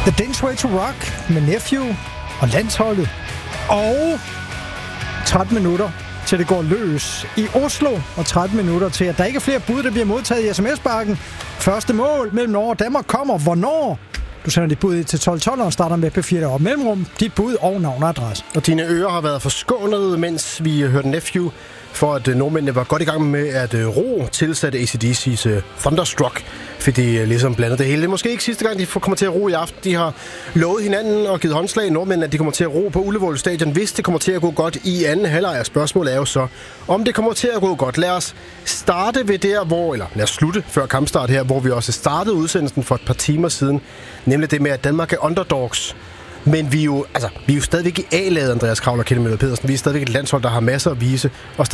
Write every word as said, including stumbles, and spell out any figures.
The Dance Way to Rock med Nephew og landsholdet. Og tretten minutter til det går løs i Oslo, og tretten minutter til, at der ikke er flere bud, der bliver modtaget i sms-bakken. Første mål mellem Norge og Danmark kommer. Hvornår? Du sender dit bud til tolv tolv og starter med P fire op mellemrum. Dit bud og navn og adresse. Og dine ører har været forskånet, mens vi hørte Nephew, for at nordmændene var godt i gang med at ro tilsatte A C D C's Thunderstruck, fordi de ligesom blandede det hele. Det er måske ikke sidste gang, de kommer til at ro i aften. De har lovet hinanden og givet håndslag i nordmændene, at de kommer til at ro på Ullevål Stadion, hvis det kommer til at gå godt i anden halvleg. Spørgsmålet er jo så, om det kommer til at gå godt. Lad os starte ved der, hvor, eller lad os slutte før kampstart her, hvor vi også startede udsendelsen for et par timer siden, nemlig det med, at Danmark er underdogs. Men vi er jo, altså, vi er jo stadigvæk i A-laget, Andreas Kravler, Kjeld Møller Pedersen. Vi er stadigvæk et landshold, der har masser at vise, og